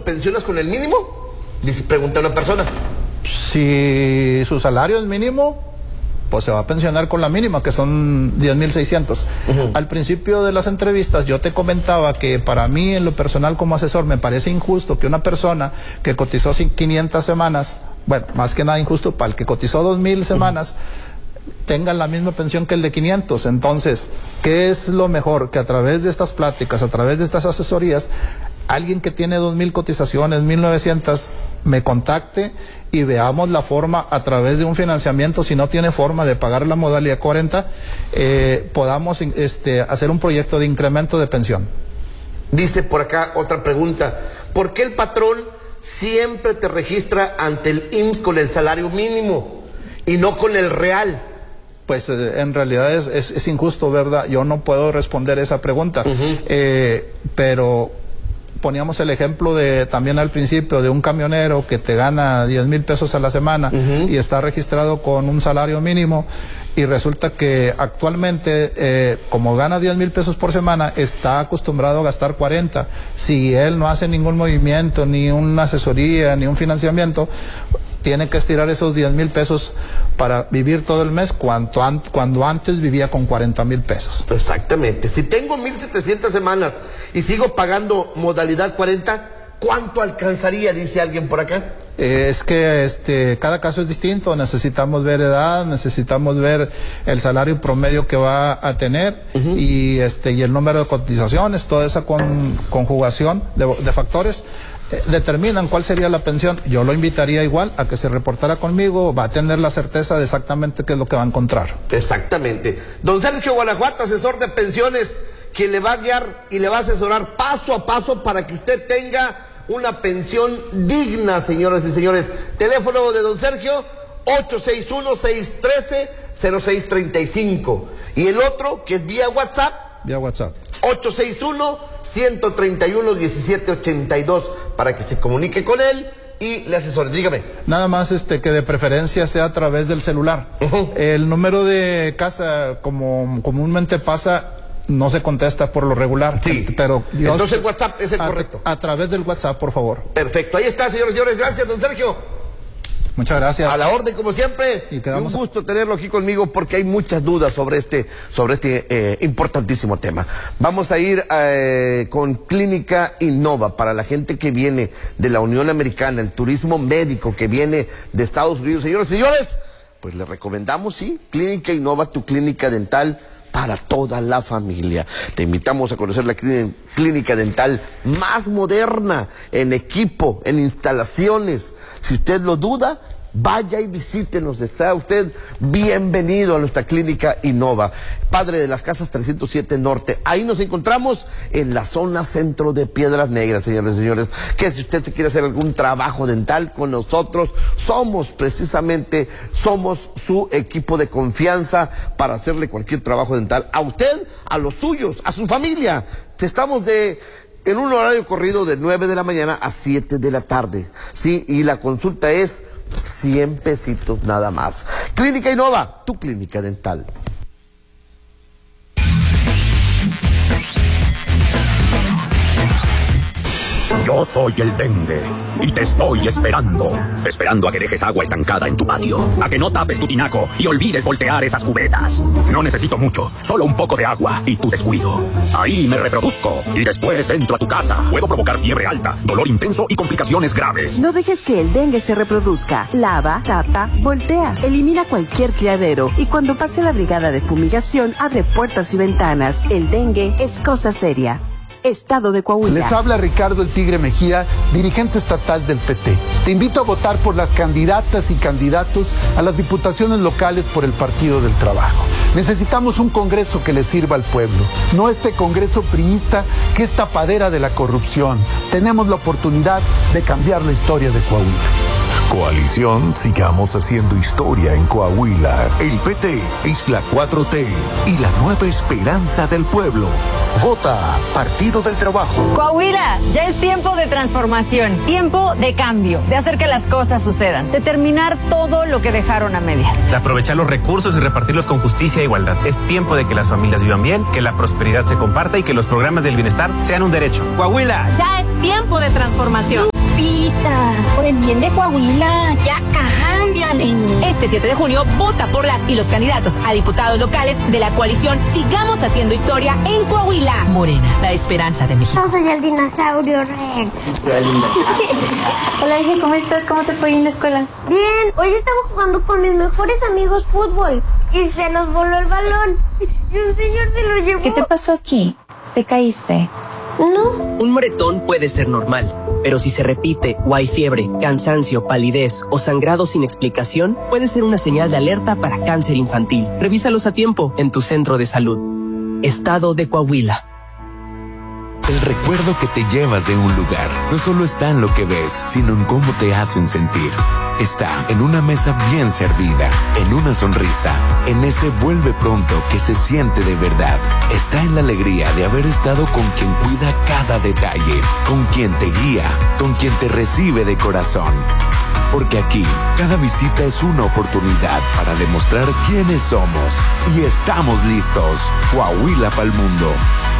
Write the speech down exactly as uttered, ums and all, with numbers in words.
pensionas con el mínimo? Dice, pregunta una persona. Si su salario es mínimo, pues se va a pensionar con la mínima, que son diez mil seiscientos. Uh-huh. Al principio de las entrevistas yo te comentaba que para mí, en lo personal como asesor, me parece injusto que una persona que cotizó quinientas semanas, bueno, más que nada injusto para el que cotizó dos mil semanas, uh-huh, tenga la misma pensión que el de quinientos. Entonces, ¿qué es lo mejor? Que a través de estas pláticas, a través de estas asesorías, alguien que tiene dos mil cotizaciones, mil novecientas, me contacte y veamos la forma a través de un financiamiento. Si no tiene forma de pagar la modalidad cuarenta, eh, podamos este, hacer un proyecto de incremento de pensión. Dice por acá otra pregunta. ¿Por qué el patrón siempre te registra ante el I M S S con el salario mínimo y no con el real? Pues eh, en realidad es, es, es injusto, ¿verdad? Yo no puedo responder esa pregunta. Uh-huh. eh, pero... Poníamos el ejemplo de también al principio de un camionero que te gana diez mil pesos a la semana, uh-huh, y está registrado con un salario mínimo, y resulta que actualmente eh, como gana diez mil pesos por semana, está acostumbrado a gastar cuarenta. Si él no hace ningún movimiento, ni una asesoría, ni un financiamiento, tiene que estirar esos diez mil pesos para vivir todo el mes, cuando, an cuando antes vivía con cuarenta mil pesos. Exactamente. Si tengo mil setecientas semanas y sigo pagando modalidad cuarenta, ¿cuánto alcanzaría? Dice alguien por acá. Eh, es que este, cada caso es distinto. Necesitamos ver edad, necesitamos ver el salario promedio que va a tener, uh-huh, y, este, y el número de cotizaciones, toda esa con, conjugación de, de factores determinan cuál sería la pensión. Yo lo invitaría igual a que se reportara conmigo, va a tener la certeza de exactamente qué es lo que va a encontrar. Exactamente. Don Sergio Guanajuato, asesor de pensiones, quien le va a guiar y le va a asesorar paso a paso para que usted tenga una pensión digna, señoras y señores. Teléfono de don Sergio, ocho seis uno, seis uno tres, cero seis tres cinco. Y el otro, que es vía WhatsApp. Vía WhatsApp. ocho seis uno, uno tres uno, uno siete ocho dos, para que se comunique con él y le asesore. Dígame. Nada más este que de preferencia sea a través del celular. Uh-huh. El número de casa, como comúnmente pasa, no se contesta por lo regular. Sí. Pero yo, entonces el WhatsApp es el a, correcto. A través del WhatsApp, por favor. Perfecto. Ahí está, señores y señores. Gracias, don Sergio. Muchas gracias. A la orden, como siempre. Y un gusto tenerlo aquí conmigo, porque hay muchas dudas sobre este, sobre este eh, importantísimo tema. Vamos a ir eh, con Clínica Innova para la gente que viene de la Unión Americana, el turismo médico que viene de Estados Unidos. Señores y señores, pues les recomendamos, sí, Clínica Innova, tu clínica dental para toda la familia. Te invitamos a conocer la clínica dental más moderna en equipo, en instalaciones. Si usted lo duda, vaya y visítenos. Está usted bienvenido a nuestra Clínica Innova, Padre de las Casas trescientos siete Norte. Ahí nos encontramos en la zona centro de Piedras Negras, señores y señores. Que si usted se quiere hacer algún trabajo dental con nosotros, somos precisamente, somos su equipo de confianza para hacerle cualquier trabajo dental a usted, a los suyos, a su familia. Estamos de... en un horario corrido de nueve de la mañana a siete de la tarde, ¿sí? Y la consulta es cien pesitos nada más. Clínica Innova, tu clínica dental. Yo soy el dengue y te estoy esperando. Esperando a que dejes agua estancada en tu patio, a que no tapes tu tinaco y olvides voltear esas cubetas. No necesito mucho, solo un poco de agua y tu descuido. Ahí me reproduzco y después entro a tu casa. Puedo provocar fiebre alta, dolor intenso y complicaciones graves. No dejes que el dengue se reproduzca. Lava, tapa, voltea. Elimina cualquier criadero y cuando pase la brigada de fumigación, abre puertas y ventanas. El dengue es cosa seria. Estado de Coahuila. Les habla Ricardo el Tigre Mejía, dirigente estatal del P T. Te invito a votar por las candidatas y candidatos a las diputaciones locales por el Partido del Trabajo. Necesitamos un Congreso que le sirva al pueblo, no este Congreso priista que es tapadera de la corrupción. Tenemos la oportunidad de cambiar la historia de Coahuila. Coalición, sigamos haciendo historia en Coahuila. El P T es la cuatro T y la nueva esperanza del pueblo. Vota Partido del Trabajo. Coahuila, ya es tiempo de transformación, tiempo de cambio, de hacer que las cosas sucedan, de terminar todo lo que dejaron a medias. De aprovechar los recursos y repartirlos con justicia e igualdad. Es tiempo de que las familias vivan bien, que la prosperidad se comparta y que los programas del bienestar sean un derecho. Coahuila, ya es tiempo de transformación. el bien de Coahuila. Ya cámbiale. Este siete de junio, vota por las y los candidatos a diputados locales de la coalición Sigamos Haciendo Historia en Coahuila. Morena, la esperanza de México. Yo soy el dinosaurio Rex. Hola, hija, ¿cómo estás? ¿Cómo te fue en la escuela? Bien, hoy estaba jugando con mis mejores amigos fútbol y se nos voló el balón y un señor se lo llevó. ¿Qué te pasó aquí? ¿Te caíste? No. Un moretón puede ser normal, pero si se repite o hay fiebre, cansancio, palidez o sangrado sin explicación, puede ser una señal de alerta para cáncer infantil. Revísalos a tiempo en tu centro de salud. Estado de Coahuila. El recuerdo que te llevas de un lugar no solo está en lo que ves, sino en cómo te hacen sentir. Está en una mesa bien servida, en una sonrisa, en ese vuelve pronto que se siente de verdad. Está en la alegría de haber estado con quien cuida cada detalle, con quien te guía, con quien te recibe de corazón. Porque aquí, cada visita es una oportunidad para demostrar quiénes somos. Y estamos listos. Coahuila pa'l mundo.